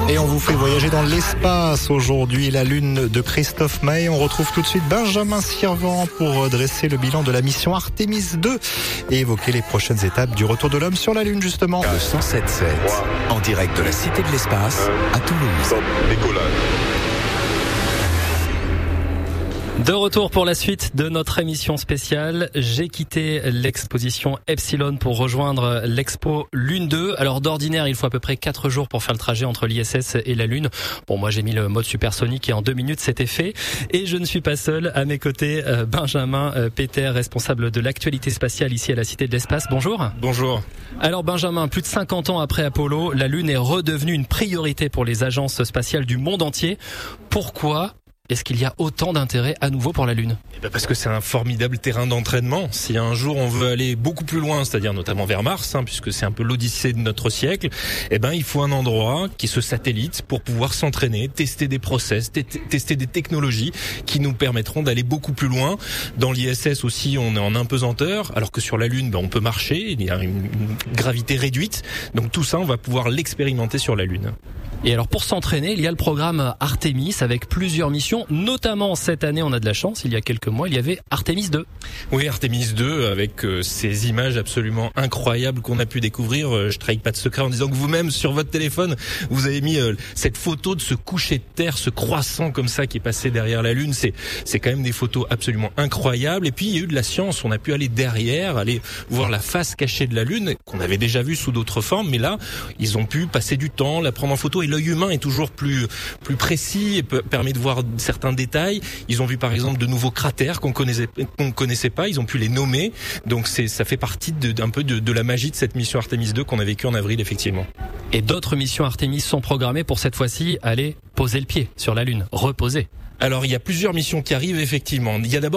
Et on vous fait voyager dans l'espace aujourd'hui, la Lune de Christophe Mahé. On retrouve tout de suite Benjamin Sirvent pour dresser le bilan de la mission Artemis 2 et évoquer les prochaines étapes du retour de l'homme sur la Lune justement. Le 107.7, en direct de la Cité de l'Espace à Toulouse. De retour pour la suite de notre émission spéciale. J'ai quitté l'exposition Epsilon pour rejoindre l'expo Lune 2. Alors d'ordinaire, il faut à peu près 4 jours pour faire le trajet entre l'ISS et la Lune. Bon, moi j'ai mis le mode supersonique et en 2 minutes c'était fait. Et je ne suis pas seul. À mes côtés, Benjamin Peter, responsable de l'actualité spatiale ici à la Cité de l'Espace. Bonjour. Bonjour. Alors Benjamin, plus de 50 ans après Apollo, la Lune est redevenue une priorité pour les agences spatiales du monde entier. Pourquoi est-ce qu'il y a autant d'intérêt à nouveau pour la Lune ? Parce que c'est un formidable terrain d'entraînement. Si un jour on veut aller beaucoup plus loin, c'est-à-dire notamment vers Mars, puisque c'est un peu l'odyssée de notre siècle, il faut un endroit qui se satellite pour pouvoir s'entraîner, tester des process, tester des technologies qui nous permettront d'aller beaucoup plus loin. Dans l'ISS aussi, on est en impesanteur, alors que sur la Lune, on peut marcher, il y a une gravité réduite. Donc tout ça, on va pouvoir l'expérimenter sur la Lune. Et alors pour s'entraîner, il y a le programme Artemis avec plusieurs missions, notamment cette année on a de la chance, il y a quelques mois il y avait Artemis 2. Oui, Artemis 2 avec ces images absolument incroyables qu'on a pu découvrir. Je trahis pas de secret en disant que vous-même sur votre téléphone vous avez mis cette photo de ce coucher de terre, ce croissant comme ça qui est passé derrière la Lune. C'est quand même des photos absolument incroyables. Et puis il y a eu de la science, on a pu aller derrière, aller voir la face cachée de la Lune qu'on avait déjà vue sous d'autres formes, mais là ils ont pu passer du temps, la prendre en photo. Et l'œil humain est toujours plus précis et permet de voir certains détails. Ils ont vu par exemple de nouveaux cratères qu'on connaissait pas. Ils ont pu les nommer. Donc ça fait partie d'un peu de la magie de cette mission Artemis 2 qu'on a vécue en avril effectivement. Et d'autres missions Artemis sont programmées pour cette fois-ci aller poser le pied sur la Lune, reposer. Alors il y a plusieurs missions qui arrivent effectivement. Il y a d'abord